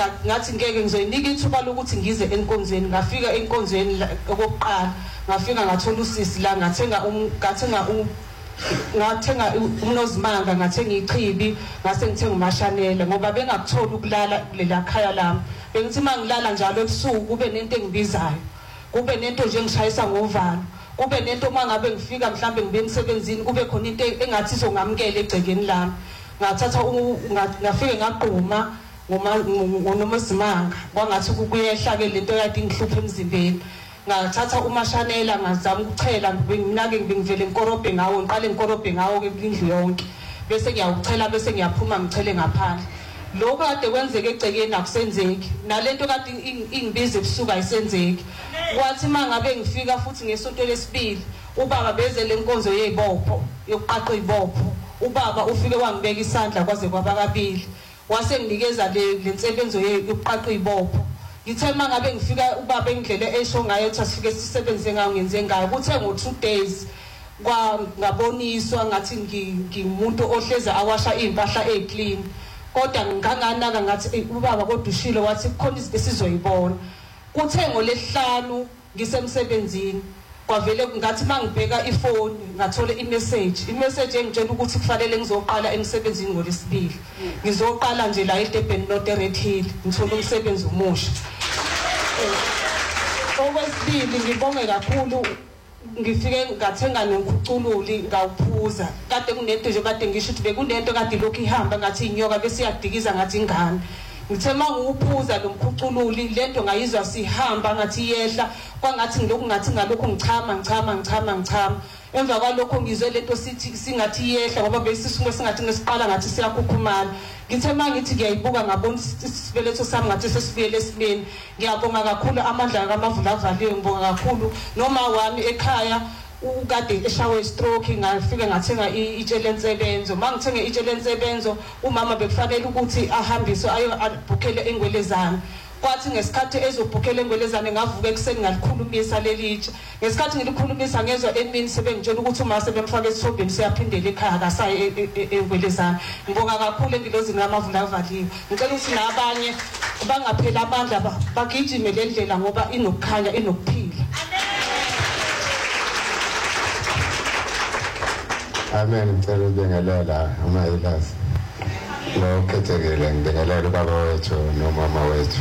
ngathi ngeke ngizoyinika ithuba lokuthi ngize enkonzweni. Ngafika enkonzweni okokuqala, ngafika ngathola usisi la, ngathenga umnozimanga, ngathenga ichibi, ngase ngithenga umashanela ngoba bengakutholi ukulala kulela khaya lami. Bengithi mangilala njalo ebusuku kube nento engibizayo, kube nento nje ngishayisa ngovalo, kube nento mangabe ngifika mhlambe ngibe emsebenzini kube khona into engathi izongamukela egcekeni lami. Ngathatha ngafike ngaqhuma ngonomazimanga kwangathi kuyehla ke lento yakade ingihlupha emzimbeni. Ngathatha umashanela ngazama ukuchela, mina ke ngivele inkorobhe ngawo, ngiqale inkorobhe ngawo ke indlu yonke, bese ngiyawuchela bese ngiyaphuma ngichele ngaphandle. Lokho kade kwenzeke egcekeni akusenzeki, nalento kade ingibiza ebusuku ayisenzeki. Kwathi mangabe ngifika futhi ngesonto lesibili, ubaba bezele inkonzo yezibopho yokuqaqa izibopho. Ubaba ufike wangibeka isandla kwaze kwaba kabili, wase nginikeza le nsebenzo yokuqaqa izibopho. Ngithe mangabe ngifika ubaba engidlele esho ngayo ukuthi asifike sisebenze ngayo ngenze ngayo. Kuthe ngo2 days kwaboniswa ngathi ngimuntu ohleza awasha impahla eclean, kodwa nganganaka ngathi ubaba kodwa ushilo wathi kukhona izinto esizoyibona. Kuthe ngolesihlanu ngisemsebenzini kwavele ngathi mangibheka ifoni ngathola imessage engitshela ukuthi kufanele ngizoqala emsebenzini ngolesibili. Ngizoqala nje la eDurban North Red Hill, ngithola umsebenzi umusha. Okwesibili ngibonge kakhulu, ngifike ngathenga nomkhucululi ngawuphuza. Kade kunento nje kade ngisho ukuthi bekunento kade lokhu ihamba ngathi inyoka bese iyadikiza ngathi ingane. Ngithe manguphuza lo mkhucululi lento ngayizwa sihamba ngathi yehla, kwangathi ngilokhu ngathi ngalokho ngichama. Emva kwalokho ngizwe lento sithi singathi yehla ngoba besisuke singathi ngesiqala ngathi siyakhukhumala. Ngithe mangithi ngiyayibuka ngabona isibeletho sami ngathi sesibuyele esimeni. Ngiyabonga kakhulu amandla kaMavula avaliwe, ngibonga kakhulu noma wami ekhaya ukade eshawe stroke. Ngafike ngathenga itshele nsebenzo. Mangithenge itshele nsebenzo, umama bekufanele ukuthi ahambiswe ayobhukhele engwelezana. Kwathi ngesikhathi ezobhukhela engwelezane ngavuka ekuseni ngalikhulumisa lelitshe. Ngesikhathi ngilikhulumisa ngezwe emini sebengitshela ukuthi uma sebemfaka esithobheni siyaphindela ekhaya akasaye engwelezane. Ngibonga kakhulu engilozini kaMavula avaliwe. Ngicela ukuthi nabanye bangaphela amandla bagijime le ndlela ngoba inokukhanya inokuphila. Amen. Ngicela ukubingelela uMayilazi lo khethekile, ngibingelela ubaba wethu nomama wethu.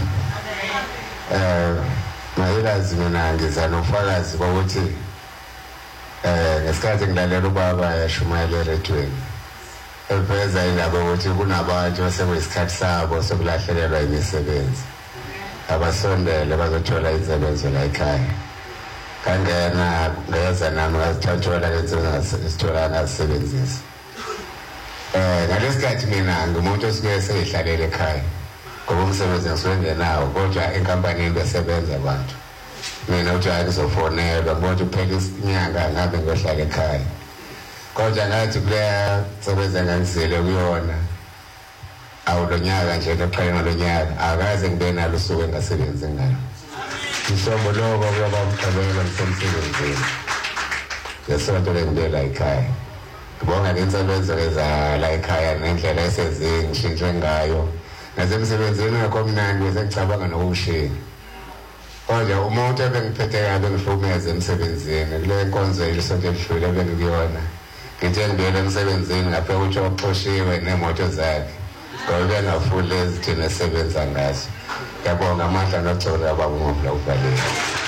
Mayilazi mina ngiza nofakazi ukuthi ngesikhathi ngilalela ubaba yashumayela eredweni eveza indaba ukuthi kunabantu asekuyisikhathi sabo sokulahlekelwa imisebenzi, abasondele bazothola izisebenzo la ekhaya. Kangena ngeza nami ngazithathola ngesithola ngasebenzisa. Ngalesikhathi mina ngumuntu osuke seyihlalele ekhaya ngoba umsebenzi ngisuke ngenawo, kodwa enkampanini besebenza abantu. Mina uthi akuzofonelwa ngoba uphela inyanga ngabe ngiyohlala ekhaya, kodwa ngathi kuleya sebenza ngangizile kuyona awulonyaka nje loqala ngolonyaka akaze ngibe nalo usuku engasebenzi ngalo. Mhlobo lokho kuba umqabela ngisemsebenzini yesonto lengibe la ekhaya. Ngibonga ngensebenzo leza la ekhaya nendlela esezingishintshwe ngayo. Nasemsebenzini ngakho mnandi bese ngicabanga nokushiya. Kodwa umuntu ebengiphethe kabi ngihlukumeza emsebenzini kule nkonzo yesonto elidlule bengikuyona. Ngithe ngibuyele emsebenzini ngaphela ukuthi oxoshiwe nemoto zakhe ngoba bengafuli ezithina esebenza ngazo. Ngiyabonga amandla noxolo abangomvula uvalile.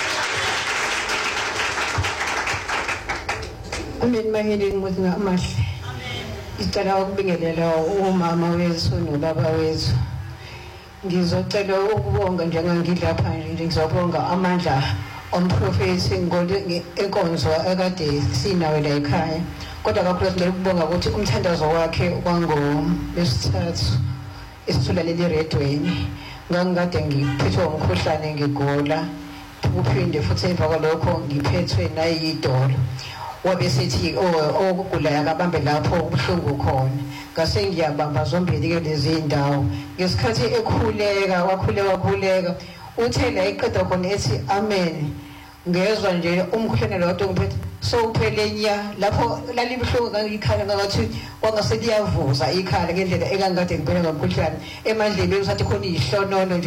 Amen. Maheli ngothi ngamahle. Ngicela ukubingelela umama wethu nobaba wethu. Ngizocela ukubonga njengangilapha nje, ngizobonga amandla omprofeti ngole enkonzo ekade sinawe la ekhaya. Kodwa kakhulu ngicela ukubonga ukuthi umthandazo wakhe kwangolesithathu esithulalele eredweni. Ngangikade ngiphethwe umkhuhlane ngigola, kuphinde futhi emva kwalokho ngiphethwe nayidolo. Wabe sethi okugula yakabambe lapho ubuhlungu khona. Ngase ngiyabamba zombili ke lezi indawo. Ngesikhathi wakhuleka uthe la iqeda khona ethi amen. Ngezwa nje umkhuhlane lo ngiphethe so uphele nya lapho lalibuhlungu ngangikhala ngathi kwangase liyavuza ikhala ngendlela ekangade ngibheka ngomkhuhlane emandleni usathi khona ihlonono.